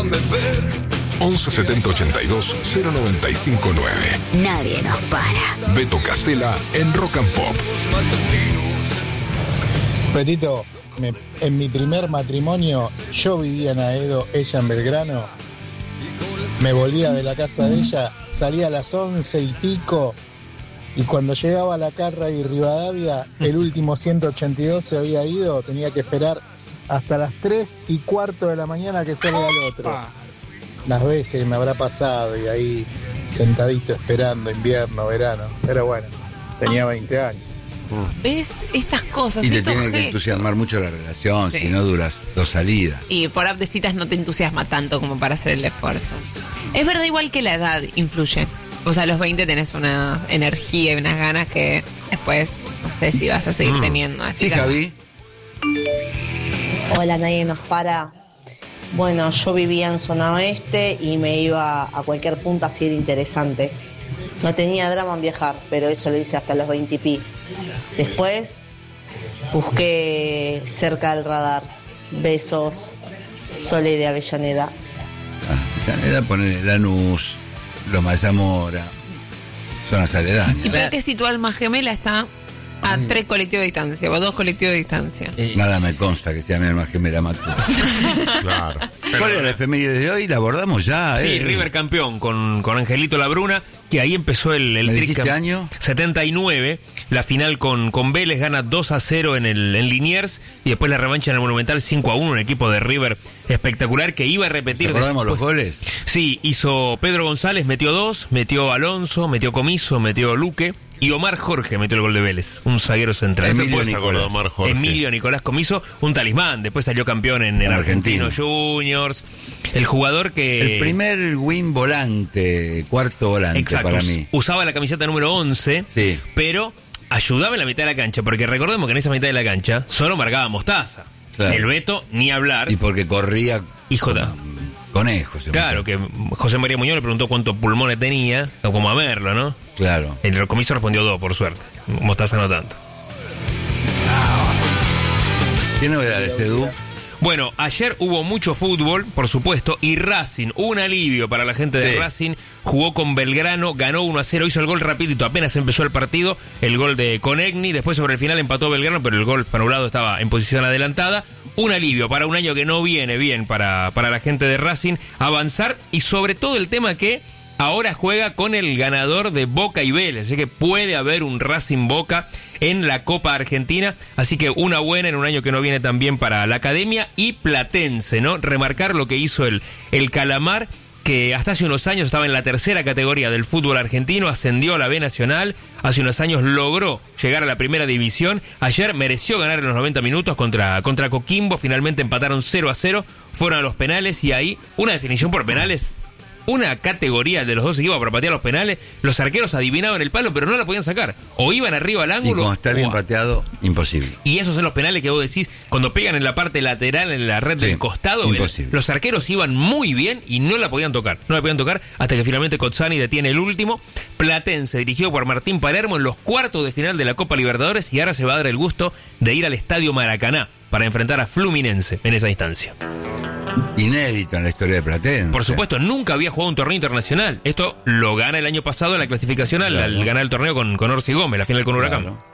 déjame ver. 11 70 82 095 9. Nadie nos para. Beto Casella en Rock and Pop. Petito, en mi primer matrimonio, yo vivía en Aedo, ella en Belgrano. Me volvía de la casa de ella, salía a las 11 y pico, y cuando llegaba a La Carra y Rivadavia, el último 182 se había ido, tenía que esperar hasta las 3:15 de la mañana que salga el otro. Las veces me habrá pasado, y ahí sentadito esperando, invierno, verano, pero bueno, tenía 20 años. ¿Ves estas cosas? Y te estos tiene que gestos? entusiasmar mucho la relación, Sí. si no duras 2 salidas. Y por app de citas no te entusiasma tanto como para hacer el esfuerzo. Es verdad, igual que la edad influye. O sea, a los 20 tenés una energía y unas ganas que después no sé si vas a seguir teniendo. Así Sí, que- Javi. Hola, nadie nos para. Bueno, yo vivía en zona oeste y me iba a cualquier punta si era interesante. No tenía drama en viajar, pero eso lo hice hasta los 20 y pico. Después busqué cerca del radar. Besos, Sole de Avellaneda. Avellaneda, poner Lanús, Loma de Zamora, zonas aledañas. Y pero que si tu alma gemela está a 3 colectivos de distancia o a 2 colectivos de distancia. Nada me consta que sea mi alma gemela Matu. Claro. ¿Cuál era la efeméride de hoy? La abordamos ya, Sí, River campeón con Angelito Labruna, que ahí empezó el ¿Me dijiste tricam- año? 79, la final con Vélez, gana 2-0 en Liniers, y después la revancha en el Monumental 5-1, un equipo de River espectacular que iba a repetir. ¿Recordamos los goles? Sí, hizo Pedro González, metió 2, metió Alonso, metió Comiso, metió Luque, y Omar Jorge metió el gol de Vélez, un zaguero central. Emilio Nicolás. Omar Jorge. Emilio Nicolás Comiso, un talismán, después salió campeón en Argentino. Argentino Juniors, el jugador que... El primer win volante, cuarto volante. Exacto, para mí. usaba la camiseta número 11, Sí. pero ayudaba en la mitad de la cancha, porque recordemos que en esa mitad de la cancha solo marcaba Mostaza. Claro. El Beto, ni hablar. Y porque corría Hijo de... conejos. Claro, que José María Muñoz le preguntó cuántos pulmones tenía, como a verlo, ¿no? Claro. El Comiso respondió 2, por suerte. Mostaza no tanto. ¿Qué novedad de Sedú? Bueno, ayer hubo mucho fútbol, por supuesto, y Racing, un alivio para la gente de Sí. Racing, jugó con Belgrano, ganó 1-0, hizo el gol rapidito, apenas empezó el partido, el gol de Conegni, después sobre el final empató Belgrano, pero el gol fue anulado, estaba en posición adelantada. Un alivio para un año que no viene bien para la gente de Racing, avanzar, y sobre todo el tema que ahora juega con el ganador de Boca y Vélez, así que puede haber un Racing Boca en la Copa Argentina, así que una buena en un año que no viene tan bien para la Academia. Y Platense, ¿no? Remarcar lo que hizo el Calamar, que hasta hace unos años estaba en la tercera categoría del fútbol argentino, ascendió a la B Nacional, hace unos años logró llegar a la primera división, ayer mereció ganar en los 90 minutos contra Coquimbo, finalmente empataron 0-0, fueron a los penales, y ahí una definición por penales, una categoría de los dos equipos para patear los penales, los arqueros adivinaban el palo pero no la podían sacar, o iban arriba al Y ángulo, como está bien pateado, imposible. y esos son los penales que vos decís, cuando pegan en la parte lateral, en la red Sí, del costado, imposible. los arqueros iban muy bien y no la podían tocar. No la podían tocar hasta que finalmente Cozzani detiene el último. Platense, dirigido por Martín Palermo, en los cuartos de final de la Copa Libertadores, y ahora se va a dar el gusto de ir al Estadio Maracaná para enfrentar a Fluminense en esa instancia. Inédito en la historia de Platense. Por supuesto, nunca había jugado un torneo internacional. Esto lo gana el año pasado en la clasificación al ganar el torneo con Orsi Gómez, la final con Huracán. Claro.